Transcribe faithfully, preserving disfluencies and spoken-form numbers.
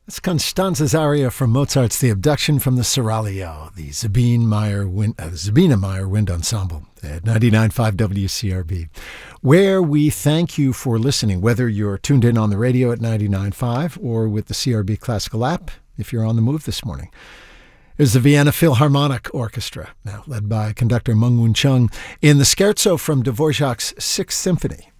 That's Constanze's aria from Mozart's The Abduction from the Seraglio, the Sabine Meyer Wind, uh, Sabina Meyer Wind Ensemble at ninety-nine point five W C R B, where we thank you for listening, whether you're tuned in on the radio at ninety-nine point five or with the C R B Classical app, if you're on the move this morning. Is the Vienna Philharmonic Orchestra, now led by conductor Meng Woon Chung, in the Scherzo from Dvorak's Sixth Symphony.